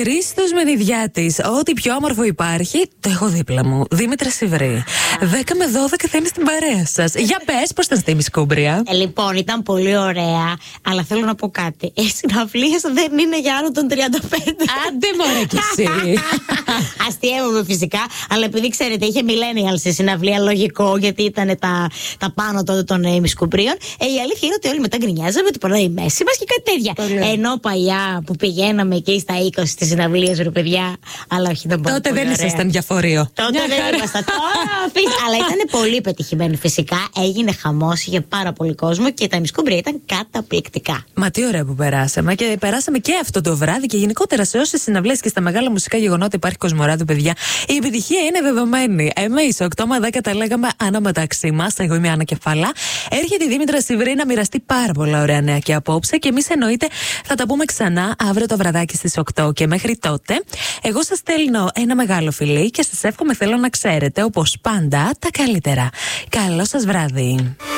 Χρήστος Μενιδιάτης. Ό,τι πιο όμορφο υπάρχει, το έχω δίπλα μου. Δήμητρα Σιβρή. 10 με 12 θα είναι στην παρέα σας. Για πες, πώς ήταν στη Μισκούμπρια? Λοιπόν, ήταν πολύ ωραία, αλλά θέλω να πω κάτι. Οι συναυλίες δεν είναι για άνω των 35. Άντε μωρέ κι εσύ. Αστειεύομαι φυσικά, αλλά επειδή ξέρετε, είχε millennials στη συναυλία, λογικό, γιατί ήταν τα πάνω τότε των Μισκουμπρίων. Η αλήθεια είναι ότι όλοι μετά γκρινιάζαμε ότι περνάει η μέση μας και κάτι τέτοια. Ενώ παλιά που πηγαίναμε εκεί στα 20 στις συναυλίες, ρε παιδιά, αλλά όχι, δεν μπορεί. Τότε δεν ήσασταν για φορείο. Τότε δεν ήμασταν. Αλλά ήταν πολύ πετυχημένη φυσικά. Έγινε χαμός, είχε πάρα πολύ κόσμο και τα Μισκούμπρια ήταν καταπληκτικά. Μα τι ωραία που περάσαμε. Και περάσαμε και αυτό το βράδυ και γενικότερα σε όσες συναυλίες και στα μεγάλα μουσικά γεγονότα υπάρχει Κοσμοράδιο, παιδιά. Η επιτυχία είναι δεδομένη. Εμείς 8 με 10 τα λέγαμε αναμεταξύ μας. Εγώ είμαι Άννα Κεφαλά. Έρχεται η Δήμητρα Σιβρή να μοιραστεί πάρα πολλά ωραία νέα και απόψε. Και εμείς εννοείται θα τα πούμε ξανά αύριο το βραδάκι στις 8. Και μέχρι τότε, εγώ σας στέλνω ένα μεγάλο φιλί και σας εύχομαι, θέλω να ξέρετε, όπως πάντα, τα καλύτερα. Καλό σας βράδυ.